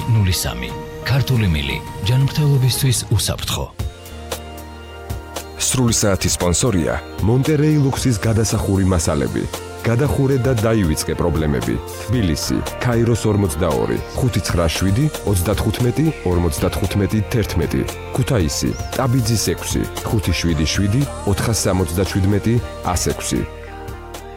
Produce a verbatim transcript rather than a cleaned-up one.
ნული სამი. ქართული მილი. ჯანმრთელობისთვის უსაფრთხო. სრული საათის სპონსორია მონტერეი ლუქსის გადასახური მასალები. გადახურე და დაივიწყე პრობლემები. თბილისი, ქაიროს ორმოცდაორი, ხუთი ცხრა შვიდი, ოცდათხუთმეტი, ორმოცდათხუთმეტი, თერთმეტი. ქუთაისი, ტაბიძის ექვსი, ხუთი შვიდი შვიდი, ოთხასამოცდაშვიდმეტი, ას ექვსი.